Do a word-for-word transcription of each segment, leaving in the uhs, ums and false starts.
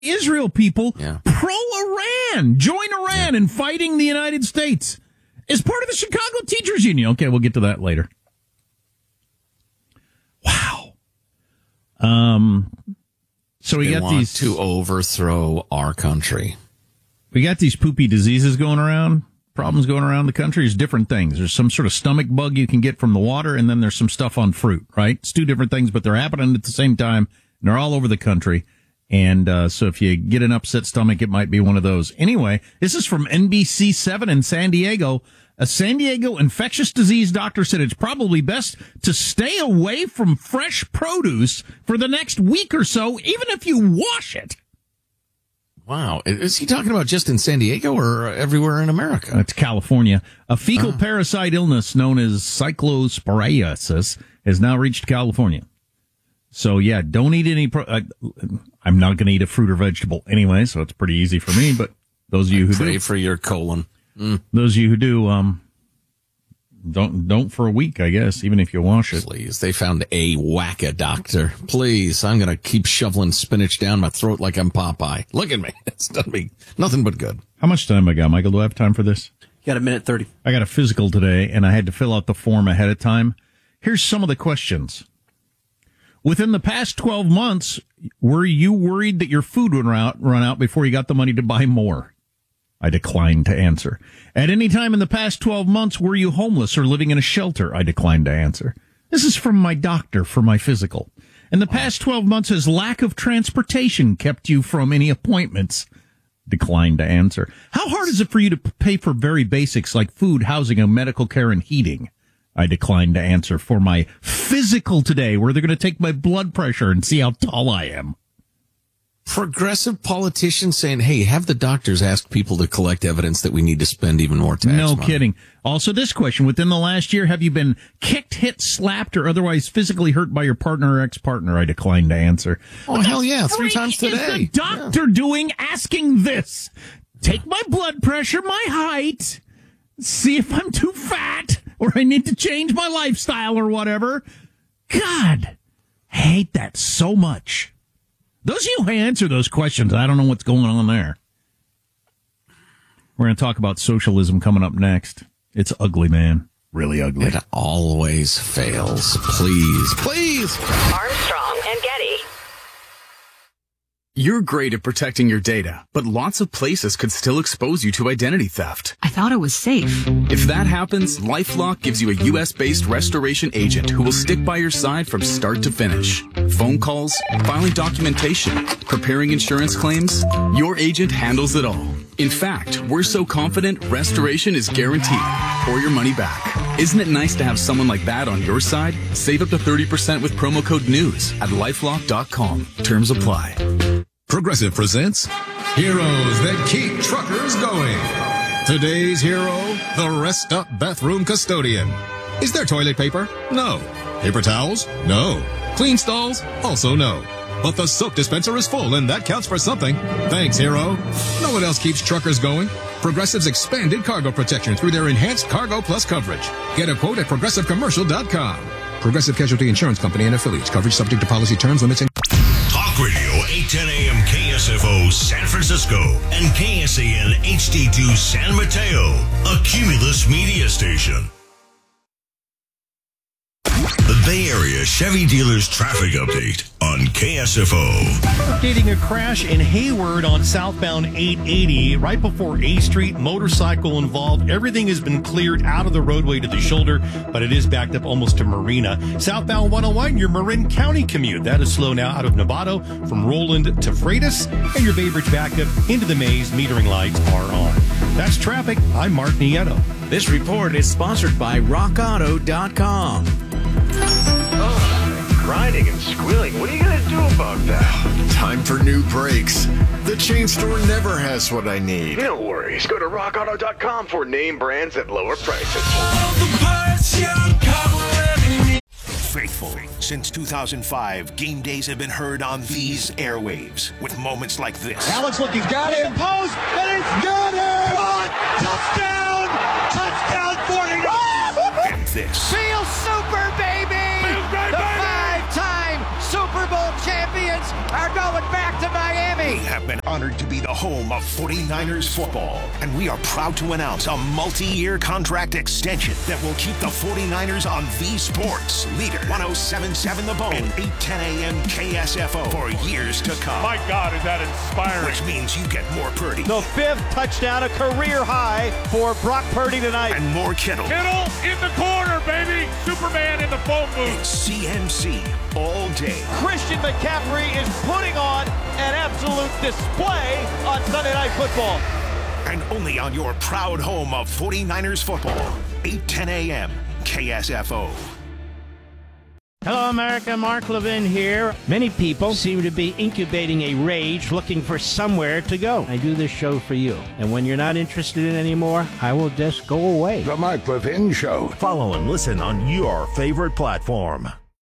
Israel people yeah. pro-Iran. Join Iran yeah. in fighting the United States as part of the Chicago Teachers Union. Okay, we'll get to that later. Wow. Um. So we they got want these to overthrow our country. We got these poopy diseases going around. Problems going around the country. There's different things. There's some sort of stomach bug you can get from the water, and then there's some stuff on fruit. Right? It's two different things, but they're happening at the same time. And they're all over the country. And uh, so if you get an upset stomach, it might be one of those. Anyway, this is from N B C seven in San Diego. A San Diego infectious disease doctor said it's probably best to stay away from fresh produce for the next week or so, even if you wash it. Wow. Is he talking about just in San Diego or everywhere in America? It's California. A fecal oh. parasite illness known as cyclosporiasis has now reached California. So, yeah, don't eat any... Pro- I, I'm not going to eat a fruit or vegetable anyway, so it's pretty easy for me. But those of you who Pray do... for your colon. Mm. Those of you who do, um, don't don't for a week, I guess, even if you wash it. Please, they found a wacka doctor. Please, I'm going to keep shoveling spinach down my throat like I'm Popeye. Look at me. It's done me nothing but good. How much time I got, Michael? Do I have time for this? You got a minute thirty. I got a physical today, and I had to fill out the form ahead of time. Here's some of the questions. Within the past twelve months, were you worried that your food would run out, run out before you got the money to buy more? I declined to answer. At any time in the past twelve months, were you homeless or living in a shelter? I declined to answer. This is from my doctor for my physical. In the past twelve months, has lack of transportation kept you from any appointments? Declined to answer. How hard is it for you to pay for very basics like food, housing, and medical care and heating? I declined to answer for my physical today, where they're going to take my blood pressure and see how tall I am. Progressive politicians saying, hey, have the doctors ask people to collect evidence that we need to spend even more tax No money. kidding. Also, this question, within the last year, have you been kicked, hit, slapped, or otherwise physically hurt by your partner or ex-partner? I declined to answer. Oh, what hell yeah, three times today. What is the doctor yeah. doing asking this? Take my blood pressure, my height, see if I'm too fat, or I need to change my lifestyle or whatever. God, I hate that so much. Those of you who answer those questions, I don't know what's going on there. We're going to talk about socialism coming up next. It's ugly, man. Really ugly. It always fails. Please, please. Armstrong and Getty. You're great at protecting your data, but lots of places could still expose you to identity theft. I thought it was safe. If that happens, LifeLock gives you a U S-based restoration agent who will stick by your side from start to finish. Phone calls, filing documentation, preparing insurance claims, your agent handles it all. In fact, we're so confident restoration is guaranteed or your money back. Isn't it nice to have someone like that on your side? Save up to thirty percent with promo code NEWS at lifelock dot com. Terms apply. Progressive presents Heroes That Keep Truckers Going. Today's hero, the Rest Up Bathroom Custodian. Is there toilet paper? No. Paper towels? No. Clean stalls? Also no. But the soap dispenser is full, and that counts for something. Thanks, hero. No one else keeps truckers going. Progressive's expanded cargo protection through their enhanced Cargo Plus coverage. Get a quote at progressive commercial dot com. Progressive Casualty Insurance Company and affiliates. Coverage subject to policy terms, limits, and... Talk Radio, eight ten a.m. K S F O San Francisco and K S A N H D two San Mateo, a Cumulus media station. The Bay Area Chevy Dealers Traffic Update on K S F O. Updating a crash in Hayward on southbound eight eighty right before A Street. Motorcycle involved. Everything has been cleared out of the roadway to the shoulder, but it is backed up almost to Marina. Southbound one oh one, your Marin County commute. That is slow now out of Novato from Roland to Freitas, and your Bay Bridge backup into the maze. Metering lights are on. That's traffic. I'm Mark Nieto. This report is sponsored by rock auto dot com. Oh, grinding and squealing. What are you going to do about that? Time for new brakes. The chain store never has what I need. No worries. Go to rock auto dot com for name brands at lower prices. Faithful. Since two thousand five, game days have been heard on these airwaves with moments like this. Alex looking, got it in post, and it's got it! Oh, touchdown! Touchdown forty-nine! And this. Feel super, baby! The five-time Super Bowl champions are going back to Miami. We have been honored to be the home of forty-niners football, and we are proud to announce a multi-year contract extension that will keep the forty-niners on the sports leader, ten seventy-seven The Bone and eight ten a.m. K S F O for years to come. My God, is that inspiring. Which means you get more Purdy. The fifth touchdown, a career high for Brock Purdy tonight. And more Kittle. Kittle in the corner, baby. Superman in the phone booth. It's C M C all day. Christian McCaffrey is putting on an absolute display on Sunday Night Football. And only on your proud home of forty-niners football, eight ten a.m. K S F O. Hello, America. Mark Levin here. Many people seem to be incubating a rage looking for somewhere to go. I do this show for you. And when you're not interested in it anymore, I will just go away. The Mark Levin Show. Follow and listen on your favorite platform.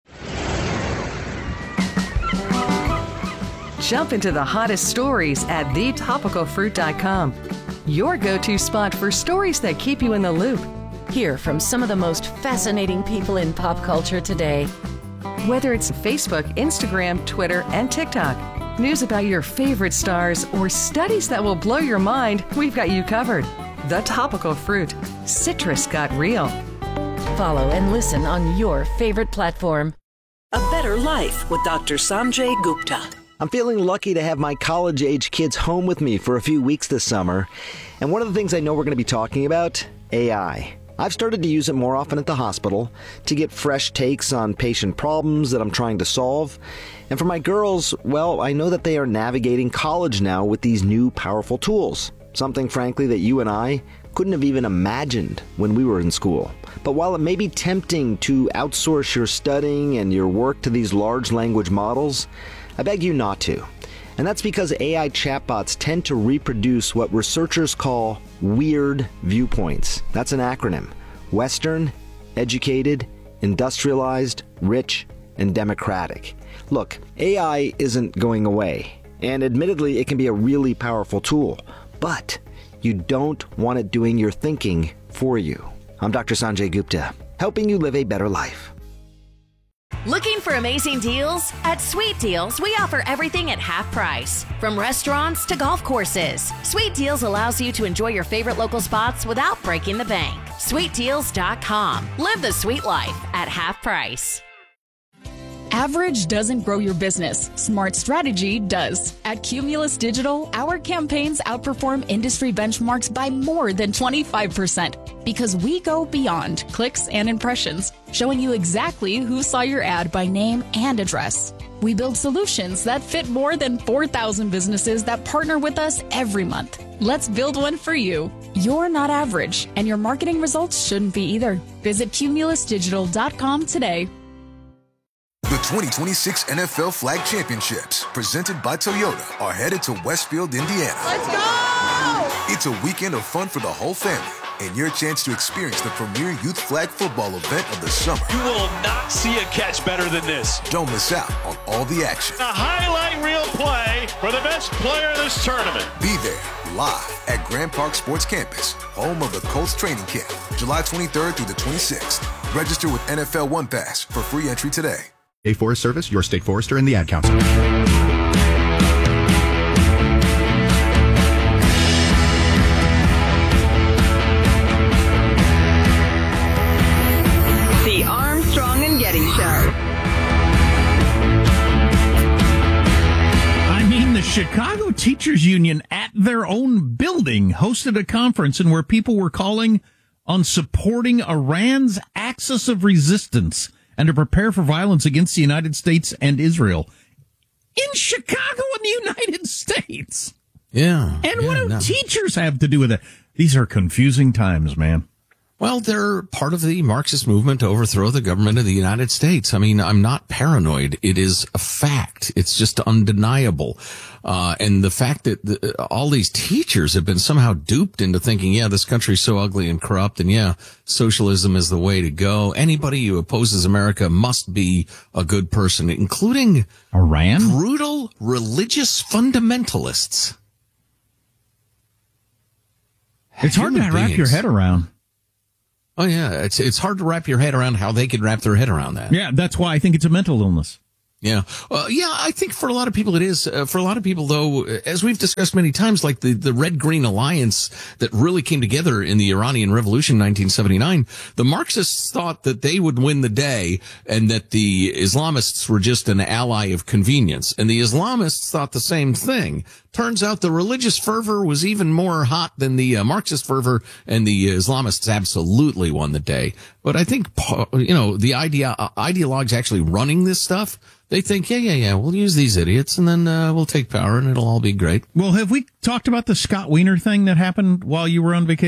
Jump into the hottest stories at the topical fruit dot com. Your go-to spot for stories that keep you in the loop. Hear from some of the most fascinating people in pop culture today. Whether it's Facebook, Instagram, Twitter, and TikTok, news about your favorite stars, or studies that will blow your mind, we've got you covered. The Topical Fruit. Citrus got real. Follow and listen on your favorite platform. A Better Life with Doctor Sanjay Gupta. I'm feeling lucky to have my college-age kids home with me for a few weeks this summer. And one of the things I know we're going to be talking about, A I. I've started to use it more often at the hospital to get fresh takes on patient problems that I'm trying to solve. And for my girls, well, I know that they are navigating college now with these new powerful tools. Something, frankly, that you and I couldn't have even imagined when we were in school. But while it may be tempting to outsource your studying and your work to these large language models, I beg you not to. And that's because A I chatbots tend to reproduce what researchers call weird viewpoints. That's an acronym. Western, educated, industrialized, rich, and democratic. Look, A I isn't going away. And admittedly, it can be a really powerful tool. But you don't want it doing your thinking for you. I'm Doctor Sanjay Gupta, helping you live a better life. Looking for amazing deals? At Sweet Deals, we offer everything at half price. From restaurants to golf courses, Sweet Deals allows you to enjoy your favorite local spots without breaking the bank. sweet deals dot com. Live the sweet life at half price. Average doesn't grow your business. Smart strategy does. At Cumulus Digital, our campaigns outperform industry benchmarks by more than twenty-five percent because we go beyond clicks and impressions, showing you exactly who saw your ad by name and address. We build solutions that fit more than four thousand businesses that partner with us every month. Let's build one for you. You're not average, and your marketing results shouldn't be either. Visit cumulus digital dot com today. The twenty twenty-six N F L Flag Championships, presented by Toyota, are headed to Westfield, Indiana. Let's go! It's a weekend of fun for the whole family, and your chance to experience the premier youth flag football event of the summer. You will not see a catch better than this. Don't miss out on all the action. A highlight reel play for the best player in this tournament. Be there, live at Grand Park Sports Campus, home of the Colts training camp, July twenty-third through the twenty-sixth. Register with N F L One Pass for free entry today. A Forest Service, your state forester, and the Ad Council. The Armstrong and Getty Show. I mean, the Chicago Teachers Union at their own building hosted a conference in where people were calling on supporting Iran's axis of resistance and to prepare for violence against the United States and Israel. In Chicago, in the United States. Yeah. And yeah, what do no. teachers have to do with it? These are confusing times, man. Well, they're part of the Marxist movement to overthrow the government of the United States. I mean, I'm not paranoid. It is a fact. It's just undeniable. Uh, and the fact that the, all these teachers have been somehow duped into thinking, yeah, this country's so ugly and corrupt, and yeah, socialism is the way to go. Anybody who opposes America must be a good person, including Iran, brutal religious fundamentalists. It's hard to Human wrap beings. your head around. Oh, yeah. It's it's hard to wrap your head around how they could wrap their head around that. Yeah, that's why I think it's a mental illness. Yeah. Uh, yeah, I think for a lot of people it is. Uh, for a lot of people, though, as we've discussed many times, like the, the Red-Green Alliance that really came together in the Iranian Revolution in nineteen seventy-nine, the Marxists thought that they would win the day and that the Islamists were just an ally of convenience. And the Islamists thought the same thing. Turns out the religious fervor was even more hot than the uh, Marxist fervor, and the Islamists absolutely won the day. But I think, you know, the idea, uh, ideologues actually running this stuff, they think, yeah, yeah, yeah, we'll use these idiots and then uh, we'll take power and it'll all be great. Well, have we talked about the Scott Wiener thing that happened while you were on vacation?